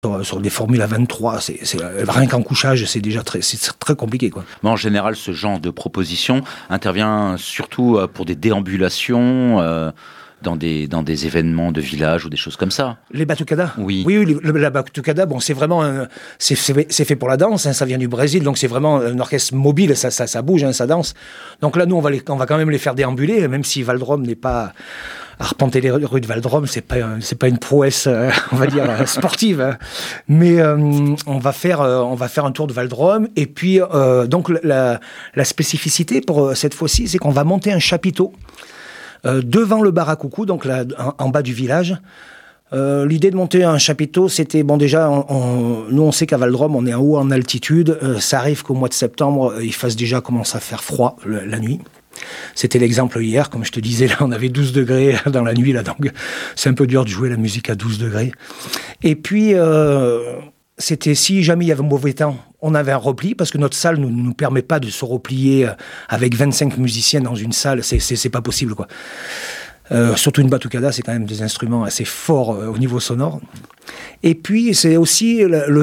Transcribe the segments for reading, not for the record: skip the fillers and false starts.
Sur des formules à 23, rien qu'en couchage, c'est très compliqué, quoi. Mais en général, ce genre de proposition intervient surtout pour des déambulations, dans des événements de village ou des choses comme ça. Les batucadas ? Oui. Oui, la batucada, c'est vraiment c'est fait pour la danse, hein, ça vient du Brésil, donc c'est vraiment un orchestre mobile, ça bouge, hein, ça danse. Donc là, nous, on va quand même les faire déambuler, même si Valdrome n'est pas... Arpenter les rues de Valdrome, c'est pas une prouesse, on va dire, sportive. Hein. Mais on va faire un tour de Valdrome. Et puis, donc, la spécificité pour cette fois-ci, c'est qu'on va monter un chapiteau devant le bar à coucou, donc là, en bas du village. L'idée de monter un chapiteau, c'était, déjà, nous on sait qu'à Valdrome, on est en haut en altitude. Ça arrive qu'au mois de septembre, il commence à faire froid la nuit. C'était l'exemple hier, comme je te disais, là on avait 12 degrés dans la nuit, là, donc c'est un peu dur de jouer la musique à 12 degrés. Et puis, c'était si jamais il y avait mauvais temps, on avait un repli, parce que notre salle ne nous permet pas de se replier avec 25 musiciens dans une salle, c'est pas possible, quoi. Surtout une batucada, c'est quand même des instruments assez forts au niveau sonore. Et puis, c'est aussi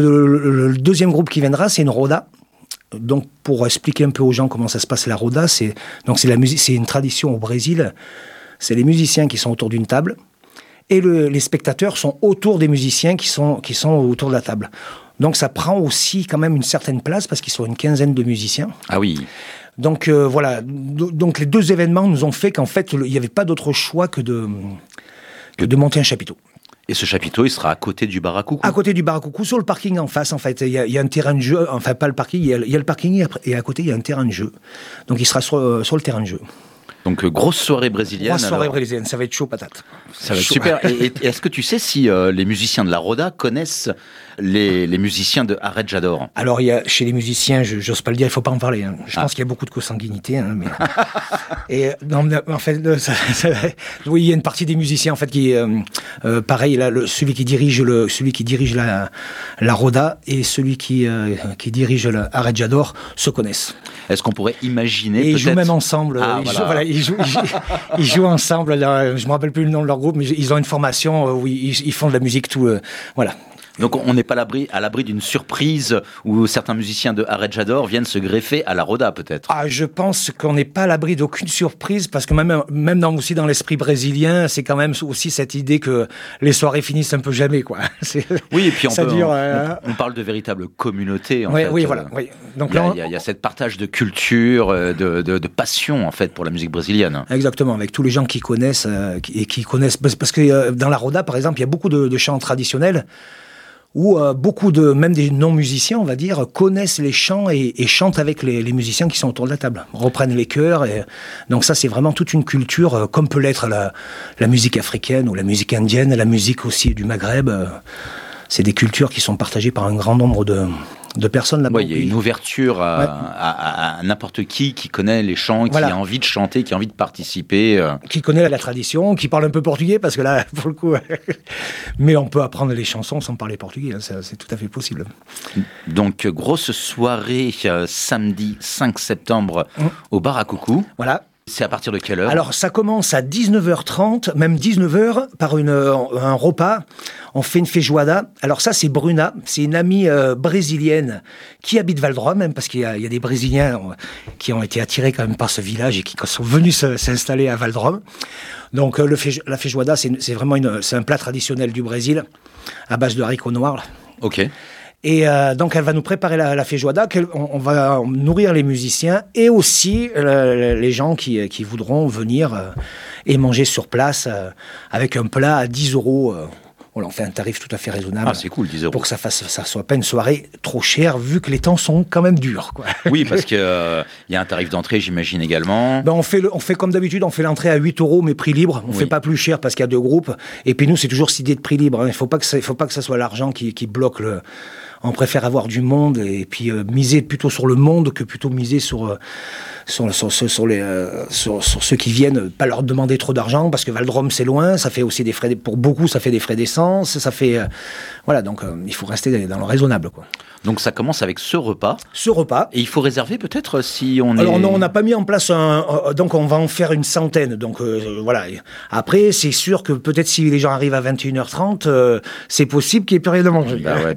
le deuxième groupe qui viendra, c'est une roda. Donc, pour expliquer un peu aux gens comment ça se passe la roda, c'est une tradition au Brésil. C'est les musiciens qui sont autour d'une table et les spectateurs sont autour des musiciens qui sont autour de la table. Donc, ça prend aussi quand même une certaine place parce qu'ils sont une quinzaine de musiciens. Ah oui. Donc, voilà. Donc, les deux événements nous ont fait qu'en fait, il n'y avait pas d'autre choix que de monter un chapiteau. Et ce chapiteau, il sera à côté du bar à coucou. À côté du bar à coucou, sur le parking en face, en fait. Il y a un terrain de jeu, enfin pas le parking, il y a le parking et à côté, il y a un terrain de jeu. Donc il sera sur le terrain de jeu. Donc grosse soirée brésilienne. Grosse soirée brésilienne, ça va être chaud patate. Ça va être super. Et est-ce que tu sais si les musiciens de la Roda connaissent les musiciens de Arrête J'adore? Alors, chez les musiciens, j'ose pas le dire, il faut pas en parler. Hein. Je pense qu'il y a beaucoup de consanguinité. Hein, mais... Et non, en fait, oui, il y a une partie des musiciens en fait qui, pareil, là, celui qui dirige la Roda et celui qui dirige Arrête J'adore se connaissent. Est-ce qu'on pourrait imaginer et ils jouent même ensemble. Ils jouent ensemble. Là, je me rappelle plus le nom de leur groupe, mais ils ont une formation où ils font de la musique tout. Voilà. Donc on n'est pas à l'abri d'une surprise où certains musiciens de Arrête J'adore viennent se greffer à la Roda peut-être. Ah, je pense qu'on n'est pas à l'abri d'aucune surprise parce que même aussi dans l'esprit brésilien, c'est quand même aussi cette idée que les soirées finissent un peu jamais, quoi. Oui, et puis on parle de véritable communauté en fait. Oui, voilà. Oui. Donc il y a cette partage de culture, de passion en fait pour la musique brésilienne. Exactement, avec tous les gens qui connaissent et qui connaissent parce que dans la Roda par exemple, il y a beaucoup de chants traditionnels. Où beaucoup même des non-musiciens, on va dire, connaissent les chants et chantent avec les musiciens qui sont autour de la table, reprennent les chœurs. Donc ça, c'est vraiment toute une culture, comme peut l'être la musique africaine ou la musique indienne, la musique aussi du Maghreb. C'est des cultures qui sont partagées par un grand nombre de personnes là-bas. Oui, il y a une ouverture à n'importe qui connaît les chants, qui a envie de chanter, qui a envie de participer. Qui connaît la tradition, qui parle un peu portugais, parce que là, pour le coup... Mais on peut apprendre les chansons sans parler portugais, hein, c'est tout à fait possible. Donc, grosse soirée samedi 5 septembre au bar à coucou. Voilà. C'est à partir de quelle heure? Alors, ça commence à 19h30, même 19h, par un repas. On fait une feijoada. Alors ça, c'est Bruna. C'est une amie brésilienne qui habite Valdrome, même parce qu'il y a des Brésiliens qui ont été attirés quand même par ce village et qui sont venus s'installer à Valdrome. Donc, la feijoada, c'est vraiment c'est un plat traditionnel du Brésil, à base de haricots noirs. Ok. Et donc, elle va nous préparer la feijoada, on va nourrir les musiciens et aussi les gens qui voudront venir et manger sur place avec un plat à 10 €. On fait un tarif tout à fait raisonnable. Ah, c'est cool, 10 €. Pour que ça soit pas une soirée trop chère, vu que les temps sont quand même durs, quoi. Oui, parce qu'il y a un tarif d'entrée, j'imagine également. Ben, on fait comme d'habitude, on fait l'entrée à 8 €, mais prix libre. On fait pas plus cher parce qu'il y a 2 groupes. Et puis nous, c'est toujours cette idée de prix libre. Hein. Il faut pas que ça soit l'argent qui bloque On préfère avoir du monde et puis miser plutôt sur le monde que plutôt miser sur ceux qui viennent, pas leur demander trop d'argent parce que Val-de-Rome c'est loin, ça fait aussi des frais, pour beaucoup ça fait des frais d'essence, ça fait voilà, donc il faut rester dans le raisonnable, quoi. Donc ça commence avec ce repas. Et il faut réserver peut-être si on est... Alors non, on n'a pas mis en place donc on va en faire une centaine. Donc voilà. Après, c'est sûr que peut-être si les gens arrivent à 21h30, c'est possible qu'il n'y ait plus rien à manger. Bah ouais,